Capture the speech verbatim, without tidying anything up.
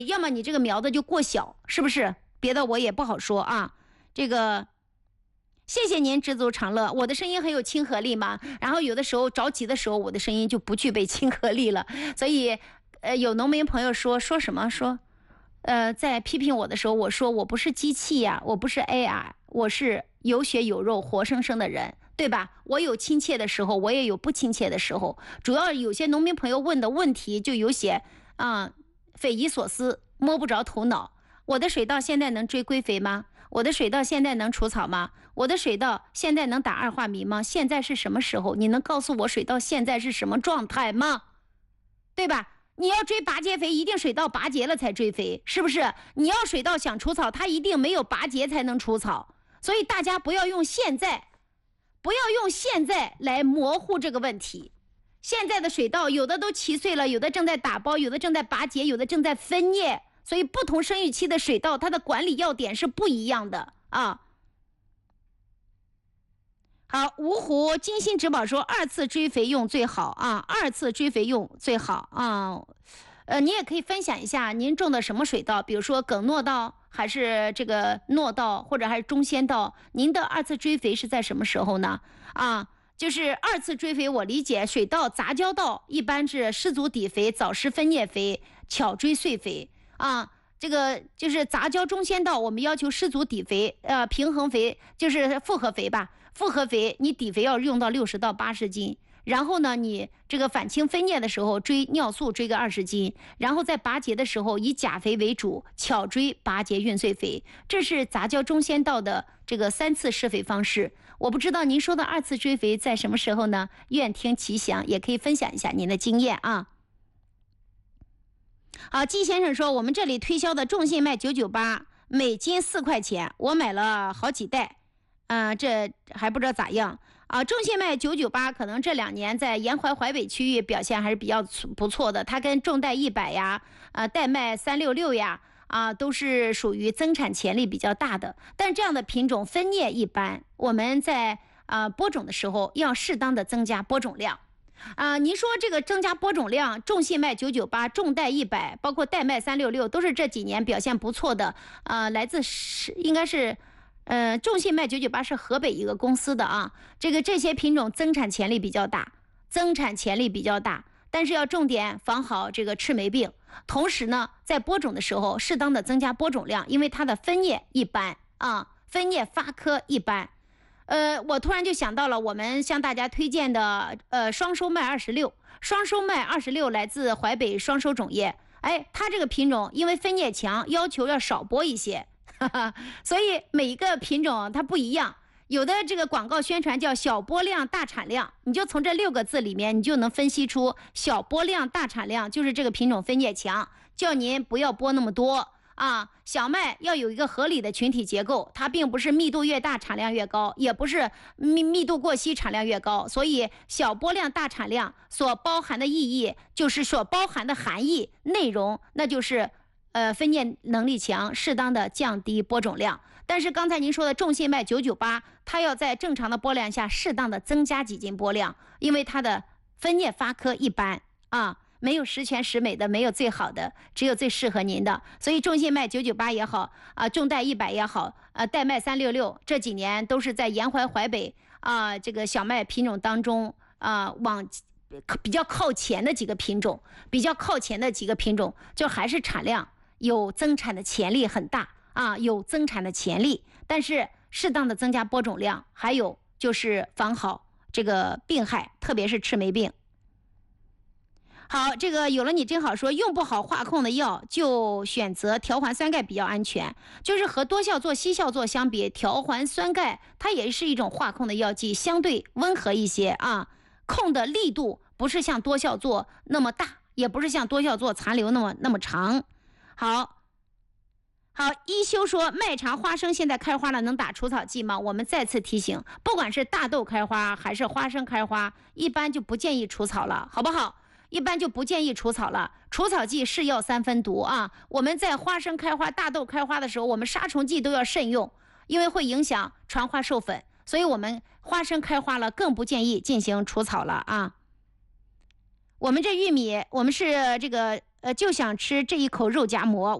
要么你这个苗子就过小，是不是？别的我也不好说啊。这个谢谢您知足常乐，我的声音很有亲和力嘛，然后有的时候着急的时候我的声音就不具备亲和力了，所以呃，有农民朋友说说什么说呃，在批评我的时候，我说我不是机器呀，我不是 A I， 我是有血有肉活生生的人，对吧？我有亲切的时候，我也有不亲切的时候，主要有些农民朋友问的问题就有些啊、嗯、匪夷所思，摸不着头脑。我的水稻现在能追归肥吗？我的水稻现在能除草吗？我的水稻现在能打二化醚吗？现在是什么时候？你能告诉我水稻现在是什么状态吗？对吧？你要追拔节肥，一定水稻拔节了才追肥，是不是？你要水稻想除草，它一定没有拔节才能除草。所以大家不要用现在，不要用现在来模糊这个问题。现在的水稻有的都七岁了，有的正在打苞，有的正在拔节，有的正在分叶。所以不同生育期的水稻，它的管理要点是不一样的啊。好，芜湖金星植保说二次追肥用最好啊，二次追肥用最好啊。呃，你也可以分享一下您种的什么水稻，比如说梗糯稻，还是这个糯稻，或者还是中仙稻，您的二次追肥是在什么时候呢？啊，就是二次追肥，我理解水稻杂交稻一般是施足底肥、早施分叶肥、巧追穗肥。啊，这个就是杂交中仙稻，我们要求施足底肥，呃，平衡肥就是复合肥吧，复合肥你底肥要用到六十到八十斤，然后呢，你这个反清分叶的时候追尿素追个二十斤，然后在拔节的时候以钾肥为主，巧追拔节运穗肥，这是杂交中仙稻的这个三次施肥方式。我不知道您说的二次追肥在什么时候呢？愿听其详，也可以分享一下您的经验啊。好，季先生说我们这里推销的种信麦九九八每斤四块钱，我买了好几袋，嗯、呃，这还不知道咋样啊。种信麦九九八可能这两年在沿淮淮北区域表现还是比较不错的，它跟种代一百呀、呃代麦三六六呀啊都是属于增产潜力比较大的，但这样的品种分叶一般，我们在啊、呃、播种的时候要适当的增加播种量。啊、呃，您说这个增加播种量，种信麦九九八、种代一百，包括代麦三六六，都是这几年表现不错的。呃，来自是应该是，呃，种信麦九九八是河北一个公司的啊。这个这些品种增产潜力比较大，增产潜力比较大，但是要重点防好这个赤霉病。同时呢，在播种的时候适当的增加播种量，因为它的分叶一般啊，分叶发科一般。呃，我突然就想到了我们向大家推荐的呃双收麦二十六，双收麦二十六来自淮北双收种业，哎，它这个品种因为分叶强，要求要少播一些，哈哈，所以每一个品种它不一样。有的这个广告宣传叫小播量大产量，你就从这六个字里面你就能分析出小播量大产量就是这个品种分叶强，叫您不要播那么多。啊，小麦要有一个合理的群体结构，它并不是密度越大产量越高，也不是密密度过稀产量越高，所以小播量大产量所包含的意义，就是所包含的含义内容，那就是呃分叶能力强，适当的降低播种量。但是刚才您说的种信麦九九八，它要在正常的播量下适当的增加几斤播量，因为它的分叶发科一般啊。没有十全十美的，没有最好的，只有最适合您的。所以种信麦九九八也好啊，种代一百也好，呃，代麦三六六这几年都是在沿淮淮北啊这个小麦品种当中啊往比较靠前的几个品种，比较靠前的几个品种，就还是产量有增产的潜力很大啊，有增产的潜力，但是适当的增加播种量，还有就是防好这个病害，特别是赤霉病。好，这个有了你真好说，用不好化控的药就选择调环酸钙比较安全。就是和多效唑、稀效唑相比，调环酸钙它也是一种化控的药剂，相对温和一些啊，控的力度不是像多效唑那么大，也不是像多效唑残留那么那么长。好。好，一休说麦茶花生现在开花了，能打除草剂吗？我们再次提醒，不管是大豆开花还是花生开花，一般就不建议除草了，好不好？一般就不建议除草了，除草剂是药三分毒啊。我们在花生开花、大豆开花的时候，我们杀虫剂都要慎用，因为会影响传花授粉，所以我们花生开花了更不建议进行除草了啊。我们这玉米，我们是这个呃就想吃这一口肉夹馍。